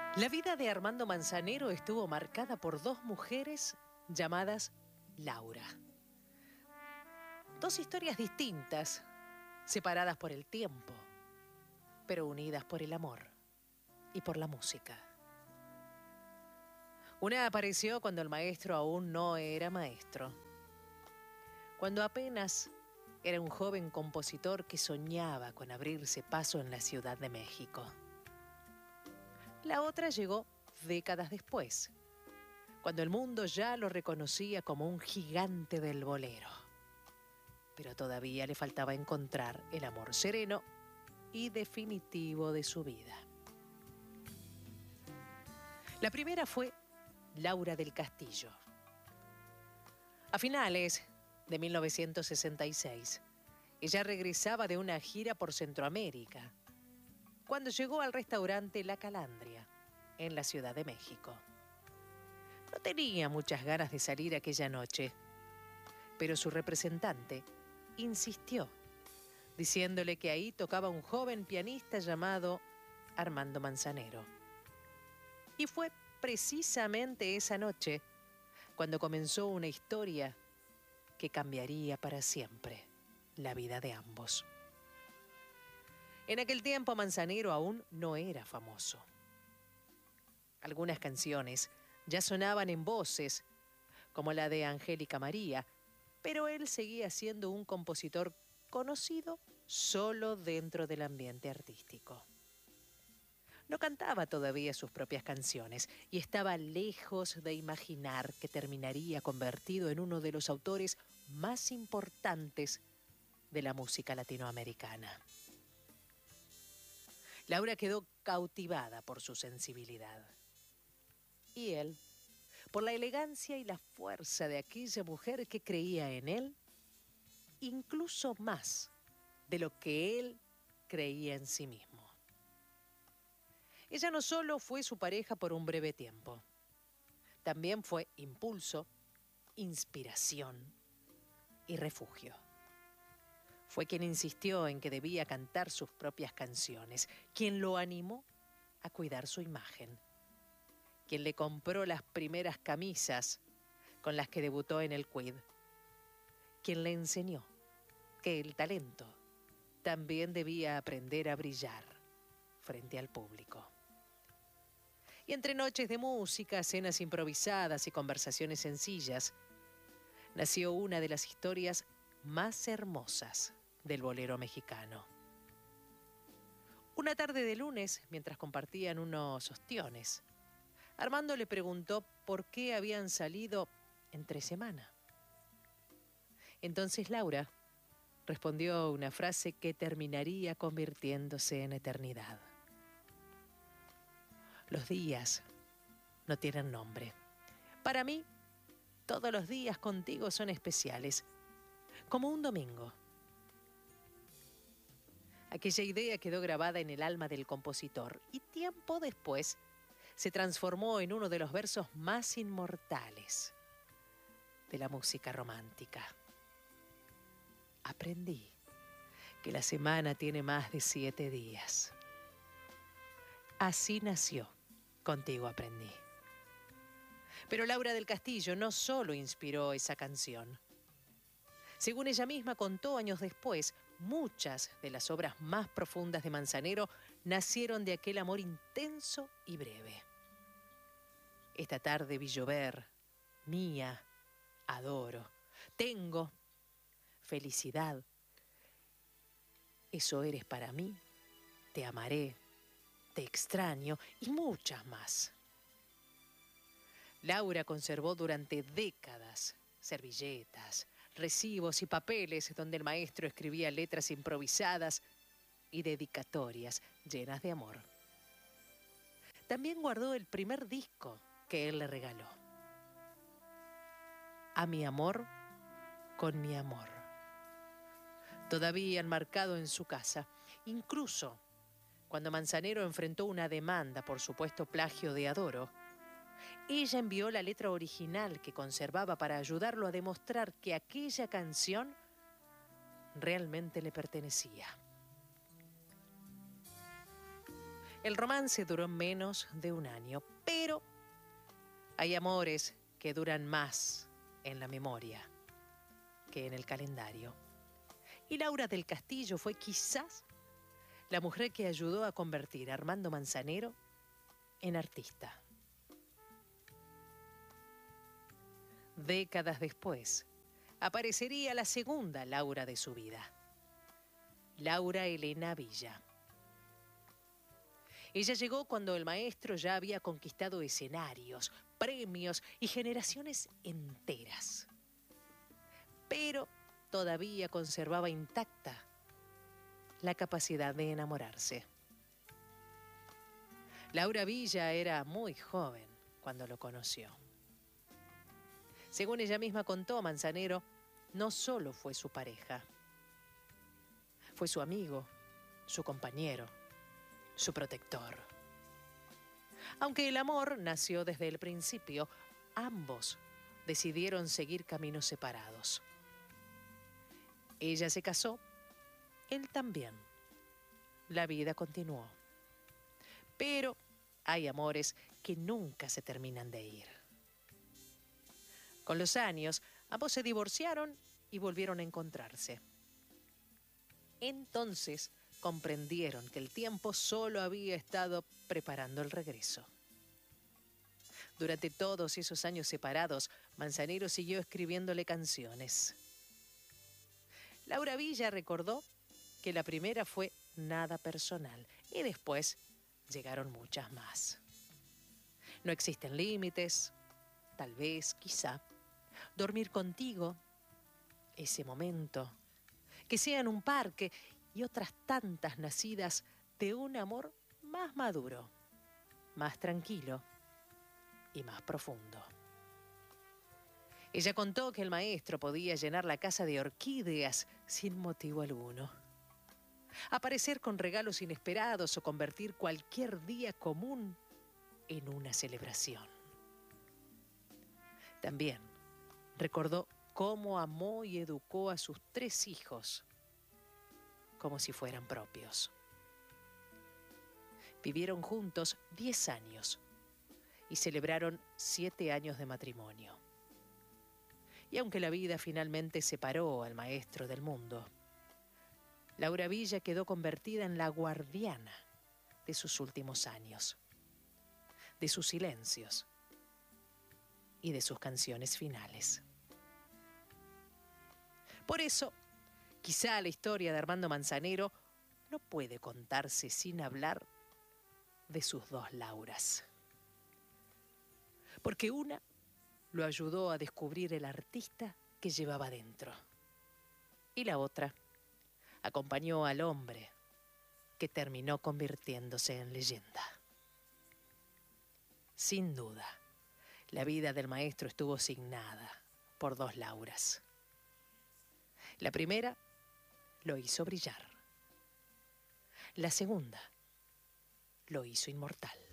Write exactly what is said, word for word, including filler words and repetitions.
La vida de Armando Manzanero estuvo marcada por dos mujeres llamadas Laura. Dos historias distintas, separadas por el tiempo, pero unidas por el amor y por la música. Una apareció cuando el maestro aún no era maestro, cuando apenas era un joven compositor que soñaba con abrirse paso en la Ciudad de México. La otra llegó décadas después, cuando el mundo ya lo reconocía como un gigante del bolero. Pero todavía le faltaba encontrar el amor sereno y definitivo de su vida. La primera fue Laura del Castillo. A finales de mil novecientos sesenta y seis, ella regresaba de una gira por Centroamérica, cuando llegó al restaurante La Calandria, en la Ciudad de México. No tenía muchas ganas de salir aquella noche, pero su representante insistió, diciéndole que ahí tocaba un joven pianista llamado Armando Manzanero. Y fue precisamente esa noche cuando comenzó una historia que cambiaría para siempre la vida de ambos. En aquel tiempo Manzanero aún no era famoso. Algunas canciones ya sonaban en voces, como la de Angélica María, pero él seguía siendo un compositor conocido solo dentro del ambiente artístico. No cantaba todavía sus propias canciones y estaba lejos de imaginar que terminaría convertido en uno de los autores más importantes de la música latinoamericana. Laura quedó cautivada por su sensibilidad. Y él, por la elegancia y la fuerza de aquella mujer que creía en él, incluso más de lo que él creía en sí mismo. Ella no solo fue su pareja por un breve tiempo, también fue impulso, inspiración y refugio. Fue quien insistió en que debía cantar sus propias canciones, quien lo animó a cuidar su imagen, quien le compró las primeras camisas con las que debutó en el Quid, quien le enseñó que el talento también debía aprender a brillar frente al público. Y entre noches de música, cenas improvisadas y conversaciones sencillas, nació una de las historias más hermosas del bolero mexicano. Una tarde de lunes, mientras compartían unos ostiones, Armando le preguntó por qué habían salido entre semana. Entonces Laura respondió una frase que terminaría convirtiéndose en eternidad. Los días no tienen nombre. Para mí, todos los días contigo son especiales, como un domingo. Aquella idea quedó grabada en el alma del compositor y tiempo después se transformó en uno de los versos más inmortales de la música romántica. Aprendí que la semana tiene más de siete días. Así nació Contigo aprendí. Pero Laura del Castillo no solo inspiró esa canción. Según ella misma contó años después, muchas de las obras más profundas de Manzanero nacieron de aquel amor intenso y breve. Esta tarde vi llover, mía, adoro, tengo, felicidad. Eso eres para mí, te amaré, te extraño y muchas más. Laura conservó durante décadas servilletas, recibos y papeles donde el maestro escribía letras improvisadas y dedicatorias llenas de amor. También guardó el primer disco que él le regaló. A mi amor, con mi amor. Todavía enmarcado en su casa, incluso cuando Manzanero enfrentó una demanda por supuesto plagio de Adoro, ella envió la letra original que conservaba para ayudarlo a demostrar que aquella canción realmente le pertenecía. El romance duró menos de un año, pero hay amores que duran más en la memoria que en el calendario. Y Laura del Castillo fue quizás la mujer que ayudó a convertir a Armando Manzanero en artista. Décadas después, aparecería la segunda Laura de su vida, Laura Elena Villa. Ella llegó cuando el maestro ya había conquistado escenarios, premios y generaciones enteras. Pero todavía conservaba intacta la capacidad de enamorarse. Laura Villa era muy joven cuando lo conoció. Según ella misma contó, Manzanero no solo fue su pareja, fue su amigo, su compañero, su protector. Aunque el amor nació desde el principio, ambos decidieron seguir caminos separados. Ella se casó, él también. La vida continuó. Pero hay amores que nunca se terminan de ir. Con los años, ambos se divorciaron y volvieron a encontrarse. Entonces comprendieron que el tiempo solo había estado preparando el regreso. Durante todos esos años separados, Manzanero siguió escribiéndole canciones. Laura Villa recordó que la primera fue Nada Personal y después llegaron muchas más. No existen límites, tal vez, quizá. Dormir contigo, ese momento, que sea en un parque y otras tantas nacidas de un amor más maduro, más tranquilo y más profundo. Ella contó que el maestro podía llenar la casa de orquídeas sin motivo alguno, aparecer con regalos inesperados o convertir cualquier día común en una celebración. También recordó cómo amó y educó a sus tres hijos como si fueran propios. Vivieron juntos diez años y celebraron siete años de matrimonio. Y aunque la vida finalmente separó al maestro del mundo, Laura Villa quedó convertida en la guardiana de sus últimos años, de sus silencios y de sus canciones finales. Por eso, quizá la historia de Armando Manzanero no puede contarse sin hablar de sus dos Lauras. Porque una lo ayudó a descubrir el artista que llevaba dentro. Y la otra acompañó al hombre que terminó convirtiéndose en leyenda. Sin duda, la vida del maestro estuvo signada por dos Lauras. La primera lo hizo brillar. La segunda lo hizo inmortal.